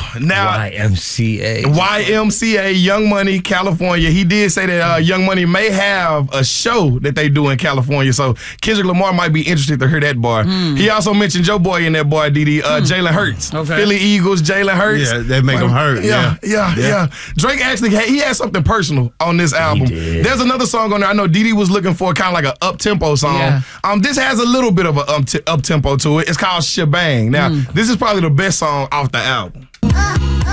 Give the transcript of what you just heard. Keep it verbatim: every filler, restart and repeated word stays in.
now Y M C A. Y M C A, Young Money, California. He did say that uh, Young Money may have a show that they do in California, so Kendrick Lamar might be interested to hear that bar. Mm. He also mentioned Joe Boy in that bar, D D, uh, mm. Jalen Hurts. Okay. Philly Eagles, Jalen Hurts. Yeah, they make him hurt. Yeah, yeah, yeah. yeah. yeah. Drake actually had, he had something personal on this album. There's another song on there. I know D D was looking for kind of like an up-tempo song. Yeah. Um, this has a little bit of an up-tempo to it. It's called Shebang. Now, mm. this is probably the best song off the album.